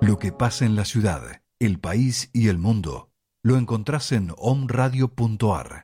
Lo que pasa en la ciudad, el país y el mundo lo encontrás en omradio.ar.